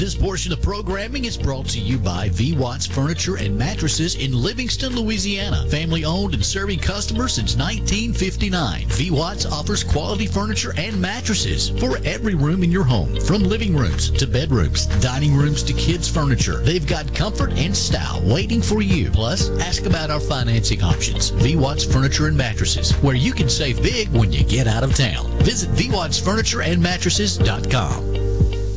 This portion of programming is brought to you by V. Watts Furniture and Mattresses in Livingston, Louisiana. Family owned and serving customers since 1959. V. Watts offers quality furniture and mattresses for every room in your home, from living rooms to bedrooms, dining rooms to kids' furniture. They've got comfort and style waiting for you. Plus, ask about our financing options. V. Watts Furniture and Mattresses, where you can save big when you get out of town. Visit VWattsFurnitureandMattresses.com.